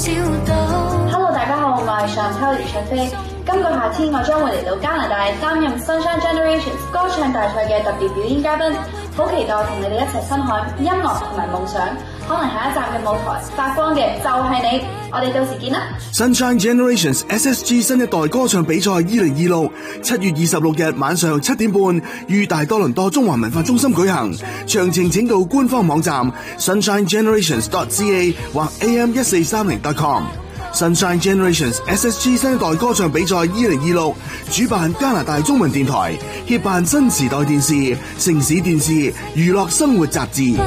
Hello， 大家好，我係上秋連卓飛。今個夏天我將會嚟到加拿大擔任 Sunshine Generations 歌唱大賽嘅特別表演嘉賓，好期待同你哋一齊分享音樂同埋夢想。可能下一站嘅舞台發光嘅就係你，我哋到時見啦 ！Sunshine Generations SSG 新一代歌唱比賽2026 7月26日晚上7點半於大多倫多中華文化中心舉行，詳情請到官方網站 sunshinegenerations.ca 或 am1430.com。Sunshine Generations SSG 新一代歌唱比賽2026主辦加拿大中文電台，協辦新時代電視、城市電視、娛樂生活雜誌。